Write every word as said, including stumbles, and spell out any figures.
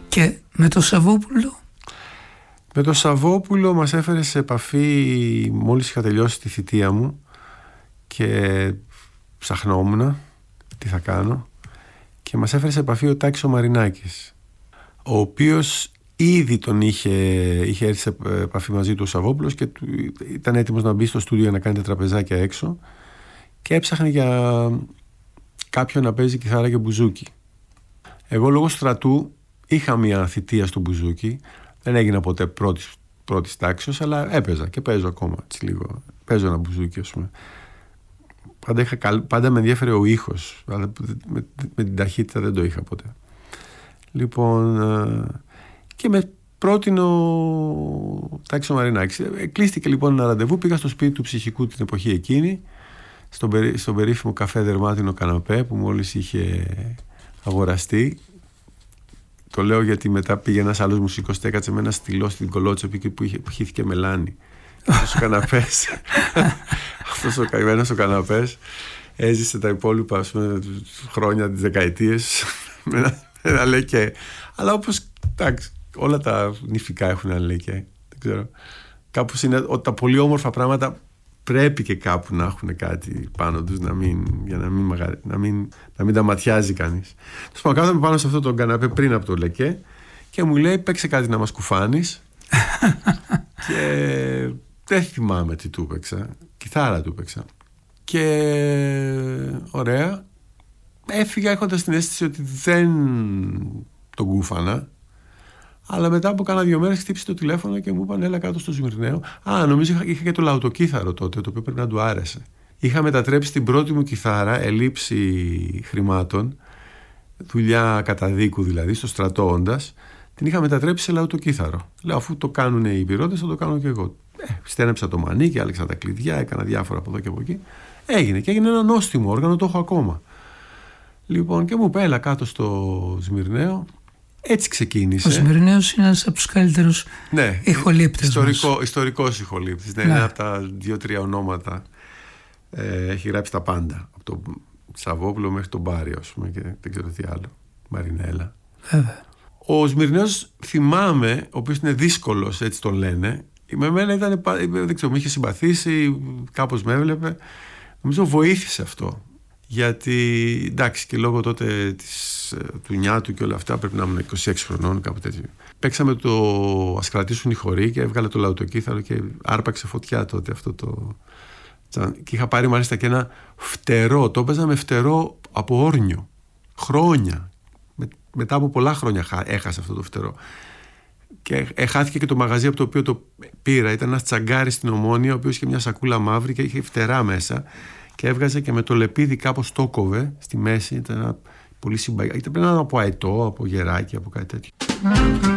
Και με το Σαββόπουλο? Με το Σαββόπουλο μας έφερε σε επαφή μόλις είχα τελειώσει τη θητεία μου και ψαχνόμουν τι θα κάνω, και μας έφερε σε επαφή ο Τάκης ο Μαρινάκης, ο οποίος ήδη τον είχε, είχε έρθει σε επαφή μαζί του ο Σαββόπουλος και του, ήταν έτοιμος να μπει στο στούντιο να κάνει τα τραπεζάκια έξω και έψαχνε για κάποιον να παίζει κιθάρα και μπουζούκι. Εγώ λόγω στρατού είχα μια θητεία στο μπουζούκι, δεν έγινα ποτέ πρώτης, πρώτης τάξης, αλλά έπαιζα και παίζω ακόμα έτσι λίγο. Παίζω ένα μπουζούκι, ας πούμε. Πάντα, είχα, πάντα με ενδιαφέρε ο ήχος, αλλά με, με την ταχύτητα δεν το είχα ποτέ. Λοιπόν, και με πρότεινε ο Τάκης ο Μαρινάκης. Κλείστηκε λοιπόν ένα ραντεβού, πήγα στο σπίτι του ψυχικού την εποχή εκείνη, στον, περί, στον περίφημο καφέ Δερμάτινο Καναπέ που μόλις είχε αγοραστεί. Το λέω γιατί μετά πήγε ένας άλλος μουσικός, έκατσε με ένα στυλό στην Κολότσο που χύθηκε μελάνι. Αυτός ο καναπές, αυτός ο καημένος ο καναπές έζησε τα υπόλοιπα, ας πούμε, χρόνια, τις δεκαετίες με ένα, ένα λεκέ. Αλλά όπως, εντάξει, όλα τα νηφικά έχουν ένα λεκέ. Δεν ξέρω. Κάπως είναι ότι τα πολύ όμορφα πράγματα πρέπει και κάπου να έχουν κάτι πάνω τους, να μην, για να μην, μαγα, να μην, να μην τα ματιάζει κανείς. Τους πάω κάθομαι πάνω σε αυτό το καναπέ πριν από το λεκέ και μου λέει παίξε κάτι να μας κουφάνεις. Και δεν θυμάμαι τι του παίξα, κιθάρα του παίξα. Και ωραία, έφυγα έχοντας την αίσθηση ότι δεν τον κούφανα. Αλλά μετά από κάνα δύο μέρες χτύπησε το τηλέφωνο και μου είπαν έλα κάτω στο Σμυρναίο. Α, νομίζω είχα, είχα και το λαουτοκύθαρο τότε, το οποίο πρέπει να του άρεσε. Είχα μετατρέψει την πρώτη μου κιθάρα, ελήψη χρημάτων, δουλειά καταδίκου δηλαδή, στο στρατό όντας, την είχα μετατρέψει σε λαουτοκύθαρο. Λέω αφού το κάνουν οι υπηρώτες θα το κάνω και εγώ. Ε, στένεψα το μανίκι, άλλαξα τα κλειδιά, έκανα διάφορα από εδώ και από εκεί. Έγινε και έγινε ένα νόστιμο όργανο, το έχω ακόμα. Λοιπόν, και μου είπε έλα κάτω στο Σμυρναίο. Έτσι ξεκίνησε. Ο Σμυρναίος είναι ένας από τους καλύτερους ναι, ηχολήπτες ιστορικό, μας. Ιστορικός ηχολήπτης. Ναι, ναι. Είναι από τα δύο-τρία ονόματα. Ε, έχει γράψει τα πάντα. Από τον Σαββόπουλο μέχρι τον Μπάριο, ας πούμε, και δεν ξέρω τι άλλο. Μαρινέλα. Βέβαια. Ο Σμυρναίος θυμάμαι, ο οποίος είναι δύσκολος, έτσι τον λένε. Με μένα ήταν, δεν ξέρω, με είχε συμπαθήσει, κάπως με έβλεπε. Νομίζω βοήθησε αυτό. Γιατί εντάξει, και λόγω τότε της, του νιάτου και όλα αυτά, πρέπει να ήμουν είκοσι έξι χρονών, κάπου τέτοιο. Παίξαμε το Ας κρατήσουν οι χοροί και έβγαλε το λαουτοκύθαρο και άρπαξε φωτιά τότε αυτό το. Και είχα πάρει μάλιστα και ένα φτερό. Το έπαιζα με φτερό από όρνιο. Χρόνια. Με, μετά από πολλά χρόνια έχασα αυτό το φτερό. Και χάθηκε και το μαγαζί από το οποίο το πήρα. Ήταν ένας τσαγκάρης στην Ομόνια, ο οποίος είχε μια σακούλα μαύρη και είχε φτερά μέσα. Και έβγαζε και με το λεπίδι κάπως το κόβε στη μέση. Ήταν ένα πολύ συμπαγή. Ήταν πρέπει να είναι από αετό, από γεράκι, από κάτι τέτοιο.